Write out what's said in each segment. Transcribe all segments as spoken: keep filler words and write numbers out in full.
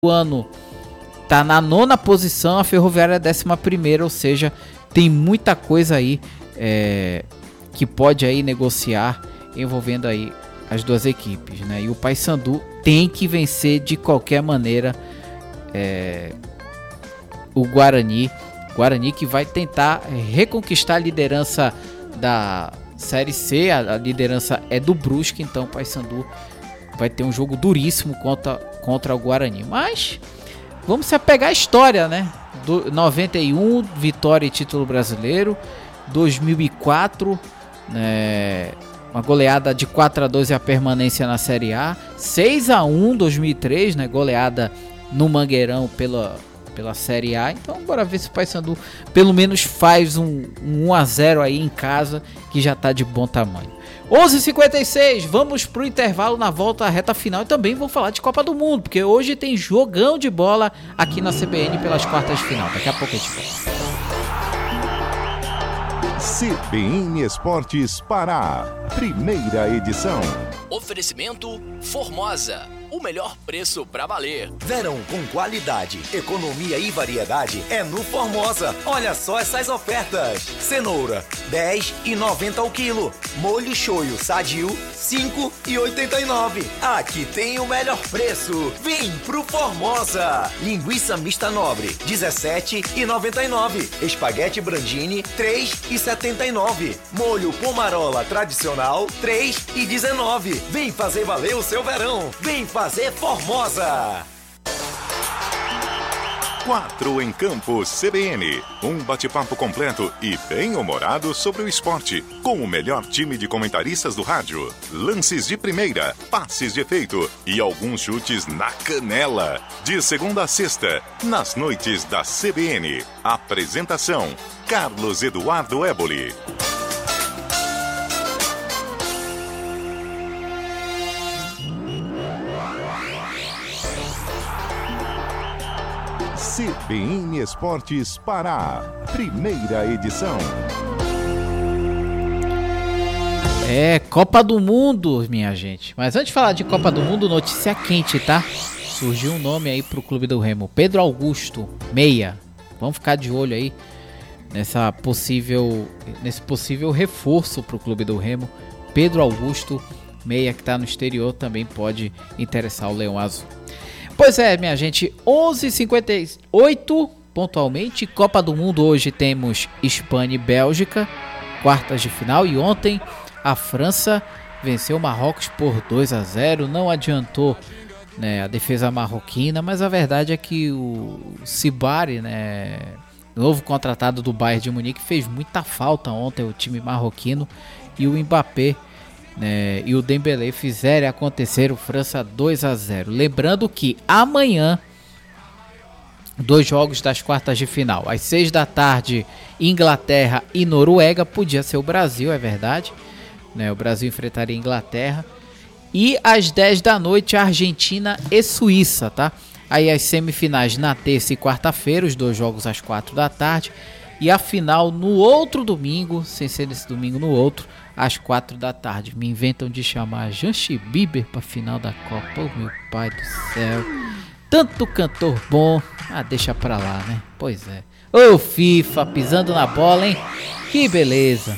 O ano tá na nona posição, a Ferroviária é a décima primeira, ou seja, tem muita coisa aí é, que pode aí negociar envolvendo aí as duas equipes, né? E o Paysandu tem que vencer de qualquer maneira é, o Guarani, Guarani que vai tentar reconquistar a liderança da Série C, a, a liderança é do Brusque, então o Paysandu vai ter um jogo duríssimo contra, contra o Guarani, mas vamos se apegar à história, né? Do, noventa e um, vitória e título brasileiro. dois mil e quatro, né, uma goleada de quatro a dois e a permanência na Série A. seis a um, dois mil e três, né, goleada no Mangueirão pela, pela Série A. Então bora ver se o Paysandu pelo menos faz um, um um a zero aí em casa, que já tá de bom tamanho. onze e cinquenta e seis, vamos pro intervalo, na volta à reta final, e também vou falar de Copa do Mundo, porque hoje tem jogão de bola aqui na C B N pelas quartas de final. Daqui a pouco a gente volta. C B N Esportes Pará, primeira edição. Oferecimento Formosa, o melhor preço pra valer. Verão com qualidade, economia e variedade é no Formosa. Olha só essas ofertas: cenoura dez e noventa o quilo, molho shoyu sadio cinco e oitenta e nove. Aqui tem o melhor preço. Vem pro Formosa. Linguiça mista nobre dezessete e noventa e nove, espaguete Brandini três e setenta e nove, molho pomarola tradicional três e dezenove. Vem fazer valer o seu verão. Vem fazer Formosa. Quatro em Campo C B N. Um bate-papo completo e bem-humorado sobre o esporte, com o melhor time de comentaristas do rádio. Lances de primeira, passes de efeito e alguns chutes na canela. De segunda a sexta, nas noites da C B N. Apresentação: Carlos Eduardo Éboli. C B N Esportes Pará, primeira edição. É, Copa do Mundo, minha gente. Mas antes de falar de Copa do Mundo, notícia quente, tá? Surgiu um nome aí pro Clube do Remo, Pedro Augusto, meia. Vamos ficar de olho aí nessa possível, nesse possível reforço pro Clube do Remo. Pedro Augusto, meia, que tá no exterior, também pode interessar o Leão Azul. Pois é, minha gente, onze e cinquenta e oito pontualmente, Copa do Mundo. Hoje temos Espanha e Bélgica, quartas de final, e ontem a França venceu o Marrocos por dois a zero, não adiantou, né, a defesa marroquina, mas a verdade é que o Sibari, né, novo contratado do Bayern de Munique, fez muita falta ontem o time marroquino, e o Mbappé, né, e o Dembélé fizeram acontecer o França dois a zero. Lembrando que amanhã, dois jogos das quartas de final, às seis da tarde, Inglaterra e Noruega. Podia ser o Brasil, é verdade, né, o Brasil enfrentaria a Inglaterra. E às dez da noite, Argentina e Suíça, tá? Aí as semifinais na terça e quarta-feira, os dois jogos às quatro da tarde. E a final no outro domingo, sem ser nesse domingo, no outro, às quatro da tarde. Me inventam de chamar Justin Bieber pra final da Copa. Oh, meu pai do céu. Tanto cantor bom. Ah, deixa pra lá, né? Pois é. Ô, FIFA, pisando na bola, hein? Que beleza.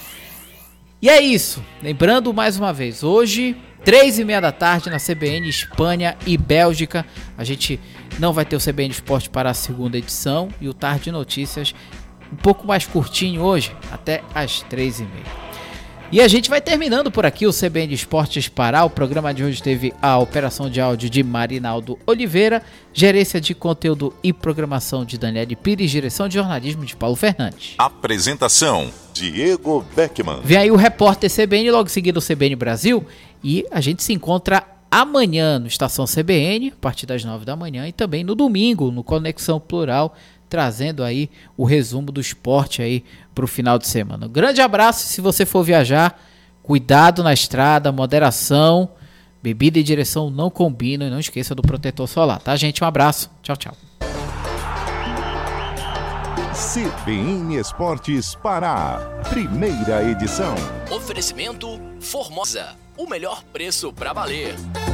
E é isso. Lembrando mais uma vez, hoje, três e meia da tarde, na C B N, Espanha e Bélgica. A gente não vai ter o C B N Esporte para a segunda edição. E o Tarde de Notícias um pouco mais curtinho hoje, até às três e meia. E a gente vai terminando por aqui o C B N Esportes Pará. O programa de hoje teve a operação de áudio de Marinaldo Oliveira, gerência de conteúdo e programação de Daniele Pires, direção de jornalismo de Paulo Fernandes. Apresentação: Diego Beckman. Vem aí o repórter C B N, logo em seguida o C B N Brasil, e a gente se encontra amanhã no Estação C B N, a partir das nove da manhã, e também no domingo, no Conexão Plural, trazendo aí o resumo do esporte aí pro final de semana. Um grande abraço. Se você for viajar, cuidado na estrada, moderação, bebida e direção não combinam, e não esqueça do protetor solar, tá, gente? Um abraço, tchau, tchau. C B N Esportes Pará, primeira edição. Oferecimento Formosa, o melhor preço pra valer.